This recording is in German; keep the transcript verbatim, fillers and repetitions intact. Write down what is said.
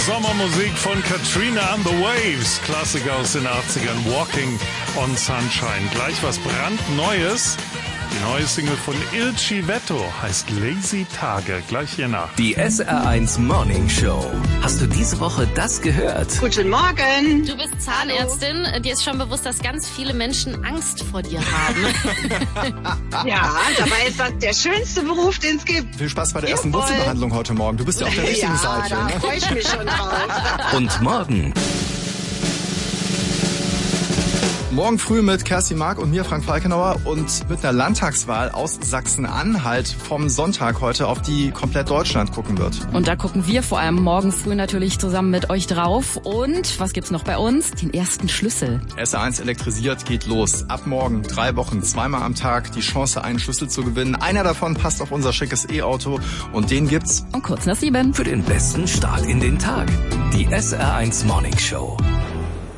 Sommermusik von Katrina and the Waves. Klassiker aus den achtzigern. Walking on Sunshine. Gleich was brandneues. Die neue Single von Il Civetto heißt Lazy Tage. Gleich hier nach. Die S R eins Morning Show. Hast du diese Woche das gehört? Guten Morgen. Du bist Zahnärztin. Hallo. Dir ist schon bewusst, dass ganz viele Menschen Angst vor dir haben. Ja, dabei ist das der schönste Beruf, den es gibt. Viel Spaß bei der ersten Wurzelbehandlung heute Morgen. Du bist ja auf der richtigen ja, Seite. Da ne? freue ich mich schon drauf. Und morgen. Morgen früh mit Kerstin Mark und mir, Frank Falkenauer, und mit einer Landtagswahl aus Sachsen-Anhalt vom Sonntag heute, auf die komplett Deutschland gucken wird. Und da gucken wir vor allem morgen früh natürlich zusammen mit euch drauf. Und was gibt's noch bei uns? Den ersten Schlüssel. S R eins elektrisiert geht los. Ab morgen drei Wochen, zweimal am Tag die Chance, einen Schlüssel zu gewinnen. Einer davon passt auf unser schickes E-Auto und den gibt's um kurz nach sieben. Für den besten Start in den Tag. Die S R eins Morning Show.